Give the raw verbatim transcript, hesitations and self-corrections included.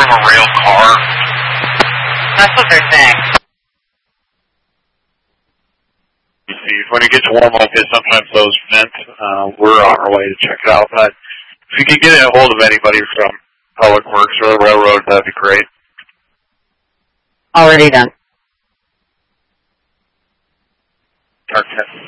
from a rail car. That's what they're saying. You see, when it gets warm like this, sometimes those vent. Uh, we're on our way to check it out. But if you could get a hold of anybody from Public Works or the railroad, that'd be great. Already done. Dark test.